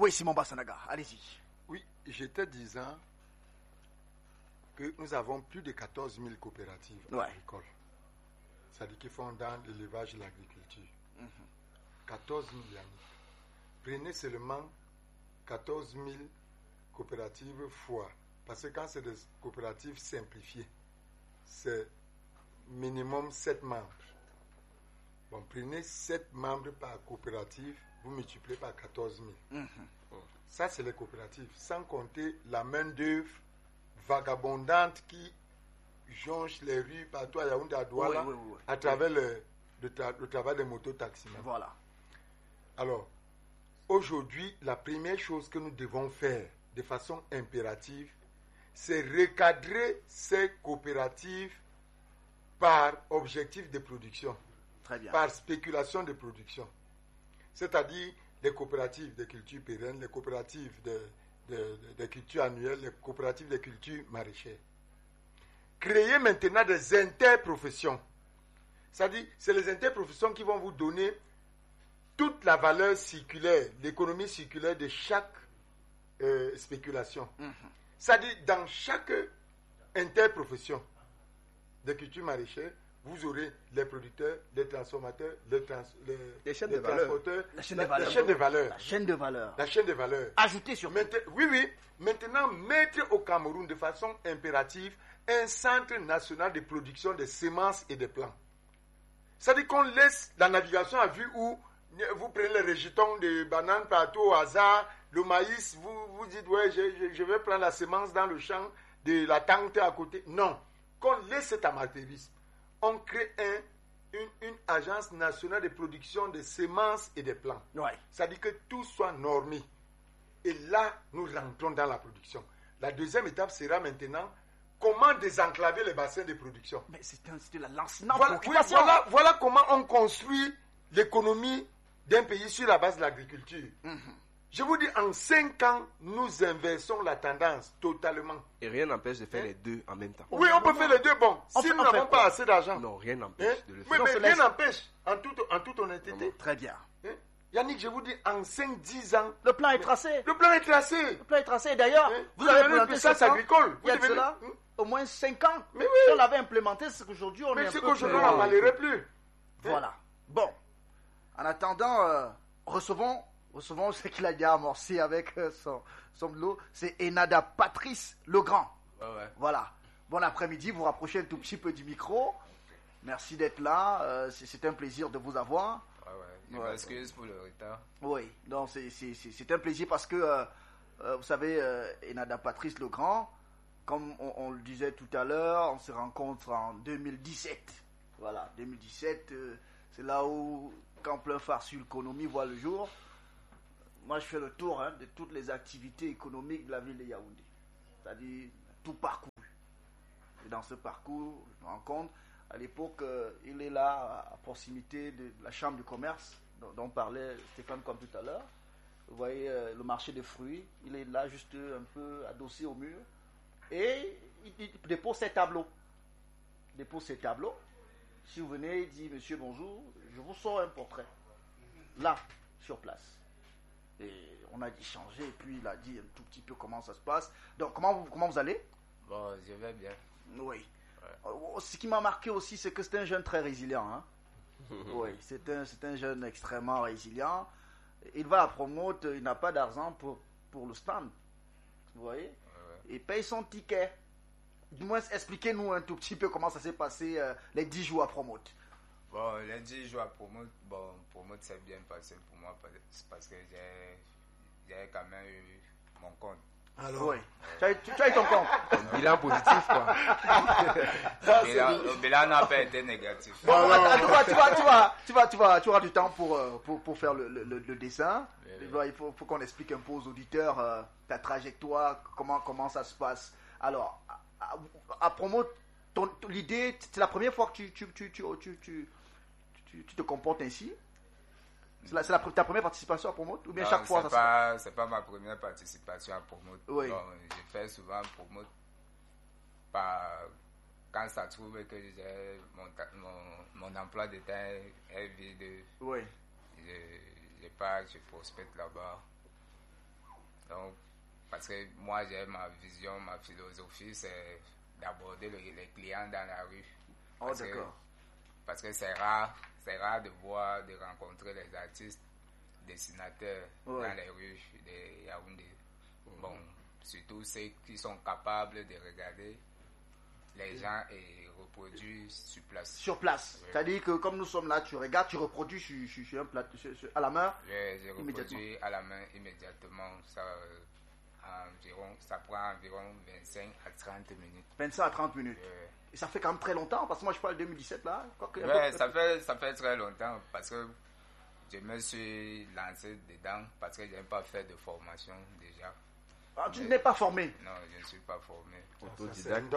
Oui, Simon Bassanaga, allez-y. Oui, j'étais disant que nous avons plus de 14 000 coopératives agricoles. C'est-à-dire qu'ils font dans l'élevage et l'agriculture. 14 000 Yannick. Prenez seulement 14 000 coopératives fois. Parce que quand c'est des coopératives simplifiées, c'est minimum 7 membres. Bon, prenez 7 membres par coopérative, vous multipliez par 14 000. Ça, c'est les coopératives. Sans compter la main-d'œuvre vagabondante qui jonche les rues partout à Yaoundé, à Douala, à travers le travail des mototaximens. Voilà. Alors, aujourd'hui, la première chose que nous devons faire de façon impérative, c'est recadrer ces coopératives par objectif de production, Très bien. par spéculation de production. C'est-à-dire les coopératives de culture pérenne, les coopératives de culture annuelle, les coopératives de culture maraîchère. Créer maintenant des interprofessions. C'est-à-dire, c'est les interprofessions qui vont vous donner toute la valeur circulaire, l'économie circulaire de chaque spéculation. C'est-à-dire, dans chaque interprofession de culture maraîchère, vous aurez les producteurs, les transformateurs, les chaînes les de valeur. transporteurs, La chaîne de valeur. la chaîne de valeur. La chaîne de valeur. La chaîne de valeur. Ajoutez sur Oui. Maintenant, mettre au Cameroun de façon impérative un centre national de production de semences et de plants. C'est-à-dire qu'on laisse la navigation à vue où vous prenez les rejetons de bananes partout au hasard, le maïs, vous dites, ouais, je vais prendre la semence dans le champ de la tente à côté. Non. Qu'on laisse cet amateurisme. On crée une agence nationale de production de semences et de plants. C'est-à-dire que tout soit normé. Et là, nous rentrons dans la production. La deuxième étape sera maintenant comment désenclaver les bassins de production. Mais c'est la lancinante préoccupation. Voilà comment on construit l'économie d'un pays sur la base de l'agriculture. Je vous dis, en 5 ans, nous inversons la tendance totalement. Et rien n'empêche de faire les deux en même temps. Oui, on peut faire les deux. Bon, si nous n'avons pas assez d'argent. Non, rien n'empêche de le faire. Oui, mais rien n'empêche, en toute honnêteté. Très bien. Yannick, je vous dis, en 5-10 ans... Le plan est tracé. Le plan est tracé. Le plan est tracé. D'ailleurs, vous avez planté ça agricole. Il y a de cela au moins 5 ans. Mais oui. On l'avait implémenté, c'est qu'aujourd'hui, on est un peu... Mais c'est qu'aujourd'hui, on n'en parlerait plus. Voilà. Bon. En attendant, recevons ce qu'il a déjà amorcé avec son lot. C'est Enada Patrice Legrand. Voilà. Bon après-midi, vous rapprochez un tout petit peu du micro. Merci d'être là. C'est un plaisir de vous avoir. Je m'excuse pour le retard. Oui, donc c'est un plaisir parce que, vous savez, Enada Patrice Legrand, comme on le disait tout à l'heure, on se rencontre en 2017. Voilà, 2017, c'est là où, quand Plein Phare sur l'économie voit le jour, moi je fais le tour de toutes les activités économiques de la ville de Yaoundé. C'est-à-dire tout parcours. Et dans ce parcours, je me rends compte, à l'époque, il est là à proximité de la chambre de commerce dont parlait Stéphane comme tout à l'heure. Vous voyez le marché des fruits, il est là juste un peu adossé au mur. Et il dépose ses tableaux. Si vous venez, il dit, monsieur, bonjour, je vous sors un portrait. Là, sur place. Et on a dit changer, et puis il a dit un tout petit peu comment ça se passe. Donc, comment vous allez? Bon, je vais bien. Oui. Ce qui m'a marqué aussi, c'est que c'est un jeune très résilient. Oui, c'est un jeune extrêmement résilient. Il va à Promote, il n'a pas d'argent pour le stand. Vous voyez? Il paye son ticket. Du moins, expliquez-nous un tout petit peu comment ça s'est passé les 10 jours à Promote. Bon, les 10 jours à Promote, Promote s'est bien passé pour moi parce que j'ai quand même eu mon compte. Alors, oui. Tu as eu ton compte. Bilan positif, quoi. Le bilan n'a pas été négatif. Bon, tu auras du temps pour faire le dessin. Il faut qu'on explique un peu aux auditeurs ta trajectoire, comment ça se passe. Alors, à Promote, l'idée, c'est la première fois que tu te comportes ainsi? C'est ta première participation à Promote? Ou bien chaque fois c'est pas ma première participation à Promote. Oui. Bon, je fais souvent Promote quand ça trouve que mon emploi de temps est vide. Oui. Je prospecte là-bas. Donc, parce que moi, j'ai ma vision, ma philosophie, c'est d'aborder les clients dans la rue. Oh, d'accord. Parce que c'est rare de rencontrer les artistes dessinateurs dans les rues de Yaoundé. Bon, surtout ceux qui sont capables de regarder les gens et reproduire sur place. Sur place. Oui. C'est-à-dire que comme nous sommes là, tu regardes, tu reproduis sur un plat, à la main. Je reproduis à la main immédiatement. Ça prend environ 25 à 30 minutes. 25 à 30 minutes. Et ça fait quand même très longtemps, parce que moi je parle de 2017 là. Ça fait très longtemps, parce que je me suis lancé dedans, parce que je n'ai pas fait de formation déjà. Ah, tu n'es pas formé? Non, je ne suis pas formé. Autodidacte.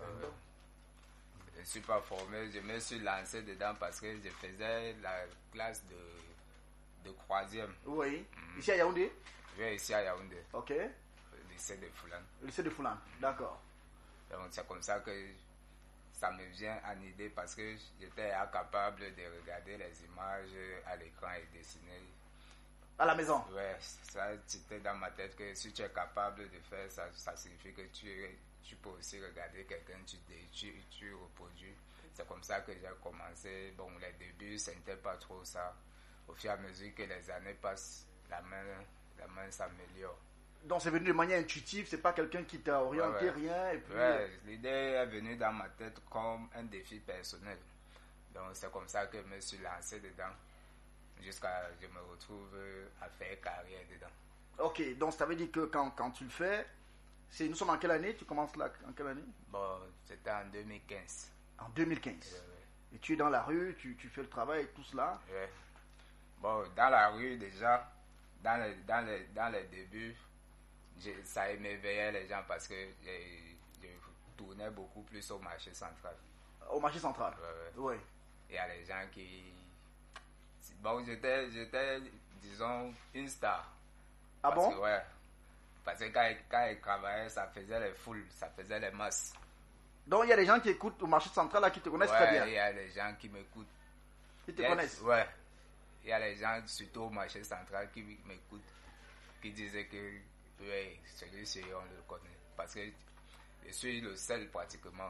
Je ne suis pas formé, je me suis lancé dedans parce que je faisais la classe de troisième. Oui. Ici à Yaoundé? Oui, ici à Yaoundé. Ok. Le lycée de Foulan. Le lycée de Foulan, d'accord. Donc c'est comme ça que ça me vient en idée, parce que j'étais incapable de regarder les images à l'écran et dessiner. À la maison? Ouais, ça c'était dans ma tête que si tu es capable de faire ça, ça signifie que tu peux aussi regarder quelqu'un, tu reproduis. C'est comme ça que j'ai commencé. Bon, les débuts, ce n'était pas trop ça. Au fur et à mesure que les années passent, la main s'améliore. Donc c'est venu de manière intuitive, c'est pas quelqu'un qui t'a orienté, rien. Et puis... l'idée est venue dans ma tête comme un défi personnel. Donc c'est comme ça que je me suis lancé dedans, jusqu'à ce que je me retrouve à faire carrière dedans. Ok, donc ça veut dire que quand tu le fais, nous sommes en quelle année? Tu commences là en quelle année? Bon, c'était en 2015. En 2015. Et tu es dans la rue, tu fais le travail et tout cela? Bon, dans la rue déjà, dans les débuts, ça émerveillait les gens, parce que je tournais beaucoup plus au marché central. Au marché central? Oui. Il y a les gens qui... Bon, j'étais, disons, une star. Ah bon? Parce que quand ils travaillaient, ça faisait les foules, ça faisait les masses. Donc il y a des gens qui écoutent au marché central là, qui te connaissent très bien? Il y a des gens qui m'écoutent. Qui te connaissent? Ouais. Il y a les gens, surtout au marché central, qui m'écoutent, qui disaient que celui-ci, on le connaît. Parce que je suis le seul pratiquement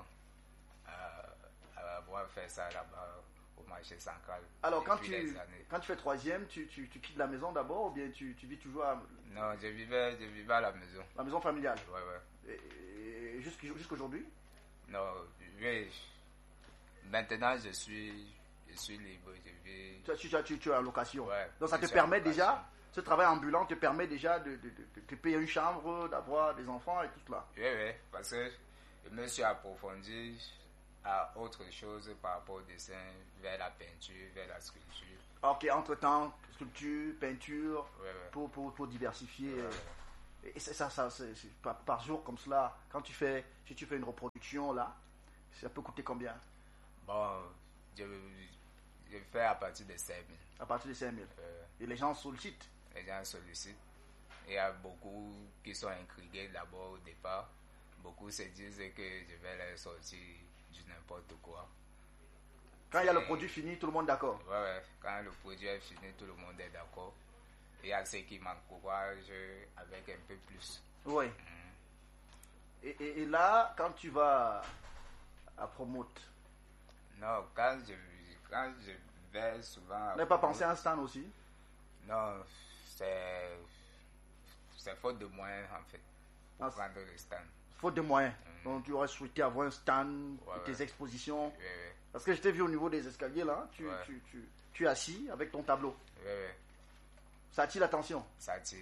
à avoir fait ça là-bas au marché central. Alors quand tu fais troisième, tu quittes la maison d'abord, ou bien tu vis toujours à... Non, je vivais à la maison. La maison familiale? Ouais. Et jusqu'aujourd'hui? Non, oui. Maintenant je suis libre. Tu es en location. Ouais, donc ça te permet déjà, ce travail ambulant te permet déjà de te payer une chambre, d'avoir des enfants et tout cela. Oui, parce que je me suis approfondi à autre chose par rapport au dessin, vers la peinture, vers la sculpture. Ok, entre-temps, sculpture, peinture, pour diversifier. Et ça c'est par jour comme cela, si tu fais une reproduction là, ça peut coûter combien? Bon, je fais à partir de 5 000. À partir de 5 000. Et les gens sollicitent? Les gens sollicitent. Il y a beaucoup qui sont intrigués d'abord au départ. Beaucoup se disent que je vais leur sortir du n'importe quoi. Quand il y a le produit fini, tout le monde est d'accord? Ouais. Quand le produit est fini, tout le monde est d'accord. Il y a ceux qui m'encouragent avec un peu plus. Oui. Et là, quand tu vas à Promote? Non, quand je vais souvent... Tu n'as pas pensé à un stand aussi? Non, c'est faute de moyens en fait, pour prendre le stand. Faute de moyens. Donc tu aurais souhaité avoir un stand, tes expositions. Parce que je t'ai vu au niveau des escaliers là, tu es assis avec ton tableau. Ça attire l'attention? Ça attire.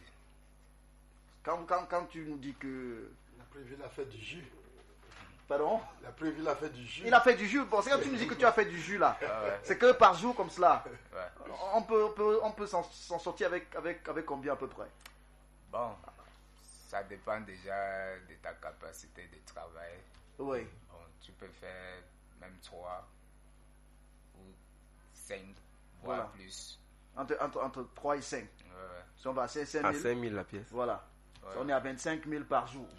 Quand tu nous dis que... La prévue l'a fait du jus. Pardon? La prévue l'a fait du jus. Il a fait du jus. Bon, c'est quand tu nous dis que tu as fait du jus là. C'est que par jour comme cela. On peut s'en sortir avec combien à peu près? Bon, ça dépend déjà de ta capacité de travail. Oui. Bon, tu peux faire même 3 ou 5, voire plus. Entre 3 et 5. Si on va à 5 000. À 5 000 la pièce. Voilà. Si on est à 25 000 par jour.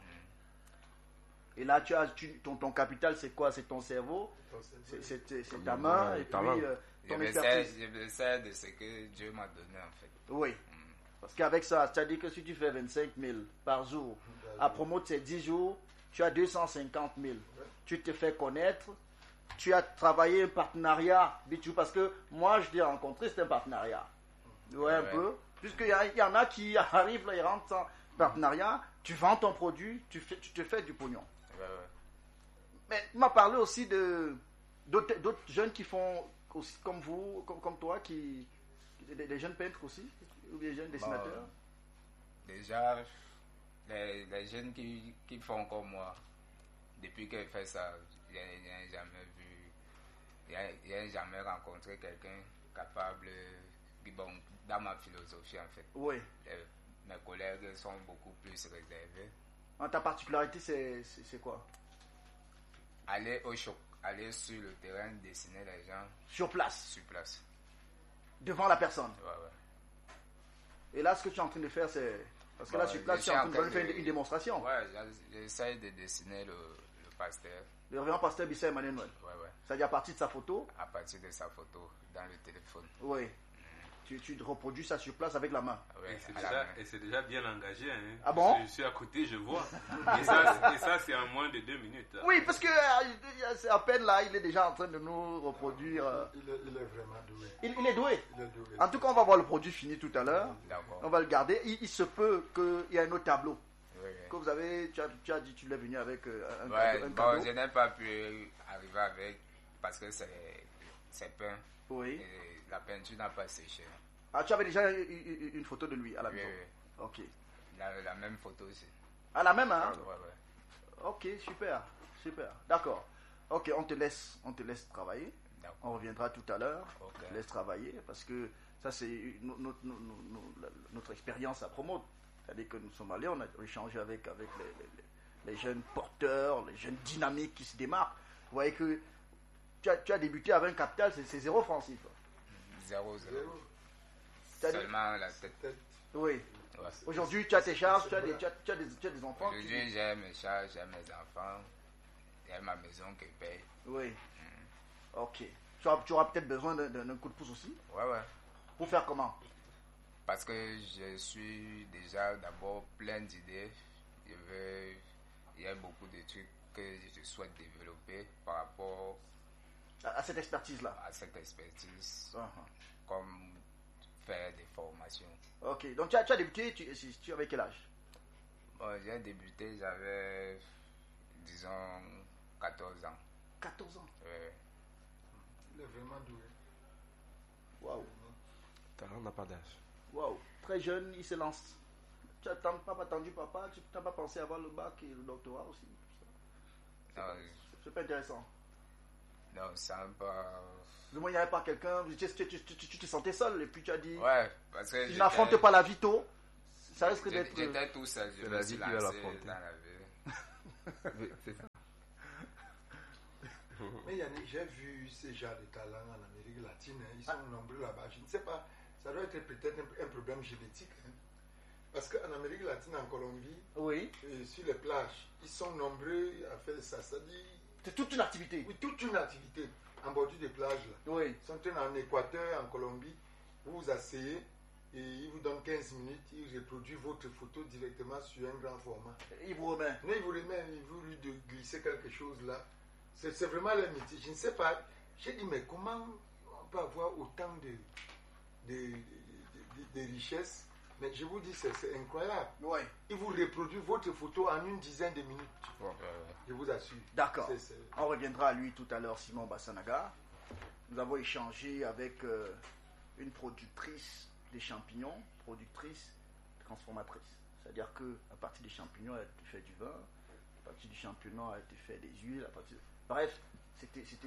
Et là, ton capital, c'est quoi? C'est ton cerveau, c'est ta main, et puis ton expertise. Je me sers de ce que Dieu m'a donné, en fait. Oui. Parce qu'avec ça, c'est-à-dire que si tu fais 25 000 par jour, à promote ces 10 jours, tu as 250 000. Tu te fais connaître, tu as travaillé un partenariat, Bichou, parce que moi, je t'ai rencontré, c'est un partenariat. Ouais, un peu. Puisqu'il y en a qui arrivent, là, ils rentrent en partenariat, tu vends ton produit, tu te fais du pognon. Mais tu m'as parlé aussi d'autres jeunes qui font aussi comme vous, comme toi, des jeunes peintres aussi, ou des jeunes dessinateurs. Déjà, les jeunes qui font comme moi, depuis qu'ils font ça, je n'ai jamais vu, je n'ai jamais rencontré quelqu'un capable, bon, dans ma philosophie en fait. Oui. Mes collègues sont beaucoup plus réservés. Ta particularité, c'est quoi? Aller au choc, aller sur le terrain, dessiner les gens. Sur place? Sur place. Devant la personne? Ouais. Et là, ce que tu es en train de faire, c'est... Parce que là, sur place, tu es en train de faire une démonstration. Ouais, j'essaie de dessiner le pasteur. Le révérend pasteur Bissau Emmanuel. Ouais. C'est-à-dire à partir de sa photo? À partir de sa photo, dans le téléphone. Oui. Tu reproduis ça sur place avec la main. Ouais, et c'est déjà bien engagé. Hein. Ah bon? Je suis à côté, je vois. et ça, c'est en moins de 2 minutes. Oui, parce que c'est à peine là, il est déjà en train de nous reproduire. Il est vraiment doué. Il est doué. Il est doué. En tout cas, on va voir le produit fini tout à l'heure. D'accord. On va le garder. Il se peut qu'il y ait un autre tableau. Oui. Que vous avez, tu as dit, tu l'es venu avec un cadeau. cadeau. Je n'ai pas pu arriver avec parce que c'est peint. Oui. Et la peinture n'a pas séché. Ah, tu avais déjà une photo de lui à la maison? Oui. Ok. La même photo aussi. Ah, la même, hein? Ouais. Ok, super. D'accord. Ok, on te laisse travailler. D'accord. On reviendra tout à l'heure. Okay. On te laisse travailler parce que ça, c'est notre expérience à Promote. C'est-à-dire que nous sommes allés, on a échangé avec les jeunes porteurs, les jeunes dynamiques qui se démarquent. Vous voyez que tu as débuté avec un capital, c'est 0 francs, si. 0. Seulement la tête. Oui. Ouais. Aujourd'hui, tu as tes charges, tu as des enfants. Aujourd'hui, j'ai mes charges, j'ai mes enfants, j'ai ma maison qui paye. Oui. Ok. Tu auras peut-être besoin d'un coup de pouce aussi? Ouais. Pour faire comment? Parce que je suis déjà d'abord plein d'idées. Il y a beaucoup de trucs que je souhaite développer par rapport à cette expertise-là. À cette expertise. Comme faire des formations. Ok, donc tu as débuté, tu avais quel âge? Bon, j'ai débuté, j'avais, disons, 14 ans. 14 ans? Oui. Il est vraiment doué. Waouh. On n'a pas d'âge. Waouh, très jeune, il se lance. Tu n'as pas attendu papa, tu n'as pas pensé avoir le bac et le doctorat aussi? C'est pas intéressant. Non, ça n'a pas... Du moins, il n'y avait pas quelqu'un, tu te sentais seul et puis tu as dit... Ouais, parce que... Tu n'affrontes pas la vie tôt, ça risque d'être... J'étais tout seul, je me suis lancé dans la vie. C'est ça. Mais Yannick, j'ai vu ces gens de talent en Amérique latine, ils sont nombreux là-bas. Je ne sais pas, ça doit être peut-être un problème génétique. Hein. Parce qu'en Amérique latine, en Colombie, oui. Sur les plages, ils sont nombreux à faire ça. Ça dit... C'est toute une activité. Oui, toute une activité. En bordure des plages, là. Oui. Ils sont en Équateur, en Colombie. Vous vous asseyez et ils vous donnent 15 minutes. Ils reproduisent votre photo directement sur un grand format. Il vous remet. Non, il vous remet. Il vous lui de glisser quelque chose là. C'est vraiment le métier. Je ne sais pas. J'ai dit, mais comment on peut avoir autant de richesses? Mais je vous dis, c'est incroyable. Oui. Il vous reproduit votre photo en une dizaine de minutes. Je vous assure. D'accord. On reviendra à lui tout à l'heure, Simon Bassanaga. Nous avons échangé avec une productrice des champignons, productrice transformatrice. C'est-à-dire qu'à partir des champignons, elle a fait du vin. À partir du champignon, elle a fait des huiles. Bref, c'était